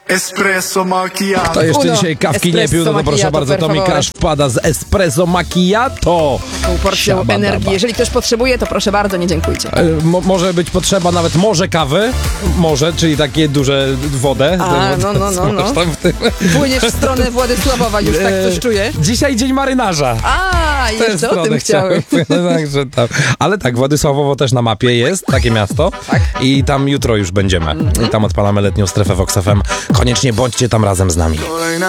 Espresso macchiato. To jeszcze Uno, dzisiaj kawki nie espresso pił, no to proszę macchiato, bardzo, per Tommy favore. Cash wpada z espresso macchiato. Taką porcją Siabadaba. energii. Jeżeli ktoś potrzebuje, to proszę bardzo, nie dziękujcie. Może być potrzeba nawet morze kawy, czyli takie duże wodę. A, no. Coś tam w tym. Płyniesz w stronę Władysławowa, już tak coś czuję. Dzisiaj dzień marynarza. A, W tę jeszcze o stronę tym chciałem. No, także tam. Ale tak, Władysławowo też na mapie jest, takie miasto. Tak. I tam jutro już będziemy. I tam odpalamy letnią strefę Vox FM. Koniecznie bądźcie tam razem z nami.